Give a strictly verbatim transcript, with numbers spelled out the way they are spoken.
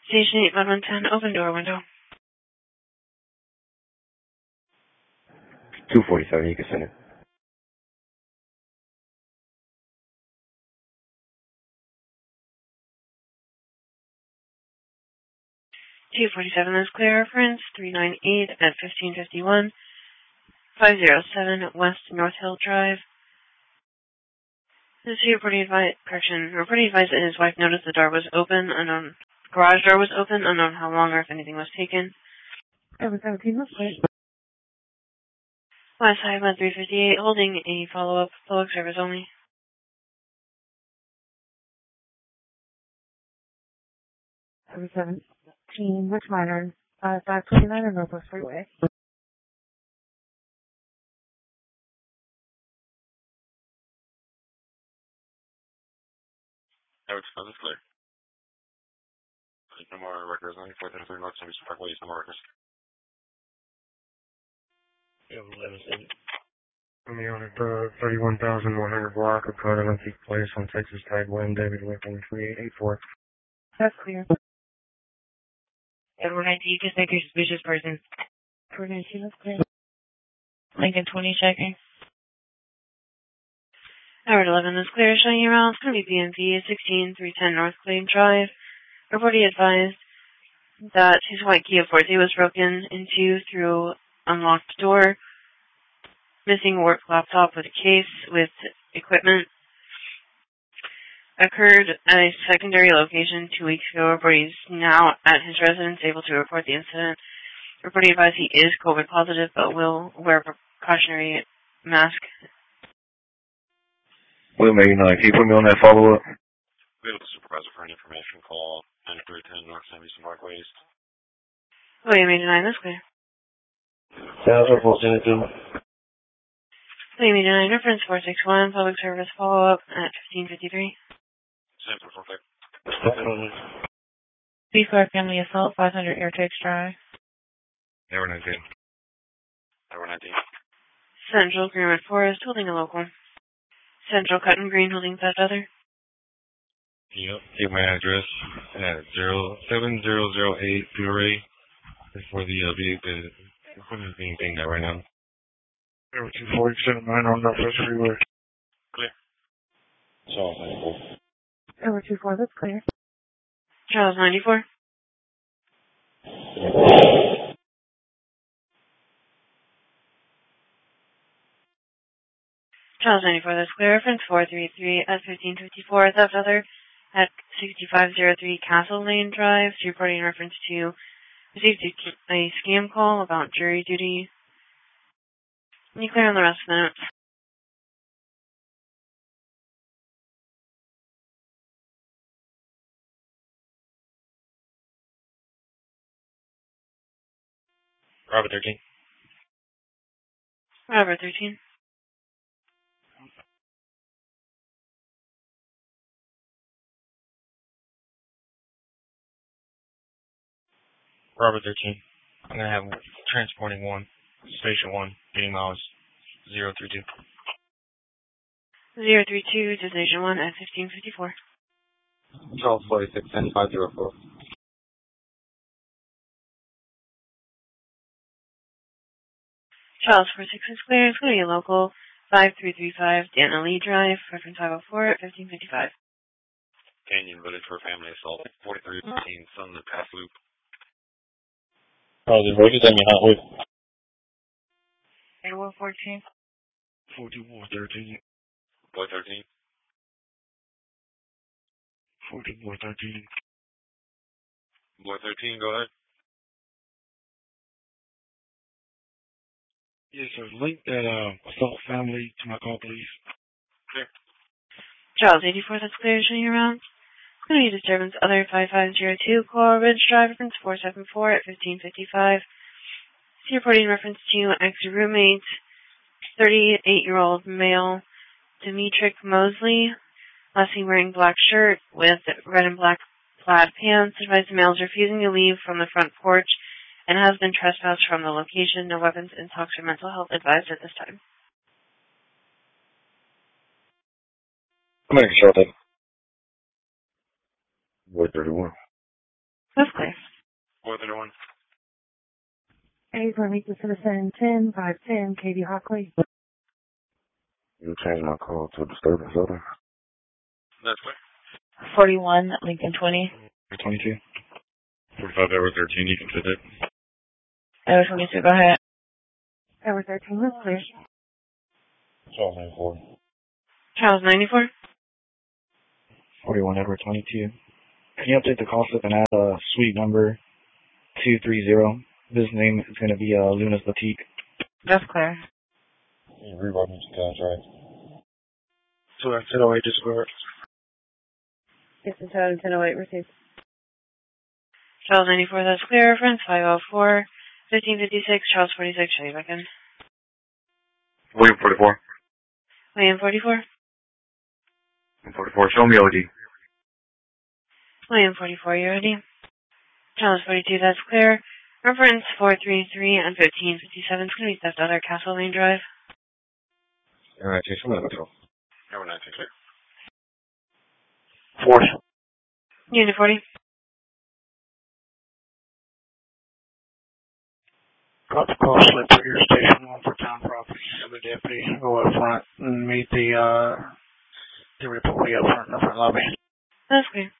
Station eight one one ten, open door window. two forty-seven, you can send it. two forty-seven is clear. Reference three nine eight at fifteen fifty-one, five oh seven West North Hill Drive. This is reporting advice, correction, reporting advice that his wife noticed the door was open, unknown, garage door was open, unknown how long or if anything was taken. seven seventeen, let's wait. West Highway three fifty-eight, holding a follow-up, public service only. seven seventeen, Rich Minor, uh, five twenty-nine and Northwest Freeway. Average phone is clear. No more records. ninety-four thirty-three North Service Parkway. No more records. Yeah, eleven seven. On the order for thirty-one thousand one hundred block of Carter Olympic Place on Texas Tag One, David Whipping, three eight eight four. That's clear. Edward I D, just make your suspicious person. Edward nineteen, that's clear. Lincoln twenty, checking. Howard eleven is clear, showing you around. It's going to be B M V sixteen three ten North Claim Drive. Reporting advised that his white Kia Forte was broken into through unlocked door. Missing work laptop with a case with equipment. Occurred at a secondary location two weeks ago. Reporting is now at his residence, able to report the incident. Reporting advised he is COVID positive, but will wear a precautionary mask. William eighty-nine, can you put me on that follow-up? We have a supervisor for an information call. ninety-three ten North San Luis Parkway East. William eighty-nine, that's clear. Sounds report, send it to me. William eighty-nine, reference four six one, public service follow-up at fifteen fifty-three. Same for four. B Square Family Assault, five hundred Airtex Drive. Edward nineteen. Edward nineteen. Central Greenwood Forest, holding a local. Central Cotton Green, holding that other. Yep. Give my address at zero seven zero zero eight Buray. For the uh, vehicle, the equipment being banged out right now. Edward two forty-seven, nine on Northwest Freeway. Clear. Charles ninety-four. Edward two four, that's clear. Charles ninety-four. Charles ninety-four, that's clear. Reference four three three at fifteen fifty-four. Theft other at sixty-five oh three Castle Lane Drive. Reporting reference to received a, a scam call about jury duty. Can you clear on the rest of the notes? Robert thirteen. Robert thirteen. Robert thirteen. I'm going to have transporting one. Station one. Getting miles zero three two. zero three two to Station one at fifteen fifty-four. Charles forty-six ten five oh four. Charles forty-six is clear, including a local five three three five Dana Lee Drive, reference five oh four at fifteen fifty-five. Canyon Village for family assault. forty-three fifteen Sun the Pass Loop. Oh, the road is on your hot wood. Edward fourteen. forty-one thirteen. Boy thirteen. forty-one thirteen. Boy thirteen, go ahead. Yes, sir. Link that uh, assault family to my call, please. Clear. Charles eighty-four, that's clear, showing you around. Community disturbance, other five five zero two, Coral Ridge Drive, reference four seven four at fifteen fifty-five. See reporting reference to ex-roommate, thirty-eight-year-old male, Demetric Mosley, last seen wearing black shirt with red and black plaid pants. Advised the male is refusing to leave from the front porch and has been trespassed from the location. No weapons, intox, or mental health advised at this time. I'm going to show that. Boy thirty-one. That's clear. four thirty-one. A for meet the citizen ten five ten Katie Hockley. You changed my call to disturbance other. That's clear. forty-one, Lincoln twenty. twenty-two. forty-five, Edward thirteen, you can fit it. Edward twenty-two, go ahead. Edward thirteen was clear. Charles ninety-four. Charles ninety-four. forty-one, Edward twenty-two. Can you update the call slip and add uh, suite number two three zero? This name is going to be uh, Luna's Boutique. That's clear. You rewrote me to contract. So that's ten oh eight disappeared. Yes, it's out of ten oh eight received. Charles ninety-four, that's clear. Reference five oh four, fifteen fifty-six, Charles forty-six, show you back in. William forty-four. William forty-four. forty-four, show me O D. William forty-four, you're ready. Charles forty-two, that's clear. Reference four three three and fifteen fifty-seven, it's going to be theft other Castle Lane Drive. Alright, take some of the control. Edward nineteen, clear. forty. Unit forty. Got the call slip for your station one for town property. Have the deputy go up front and meet the, uh, the reportee up front in the front lobby. That's clear.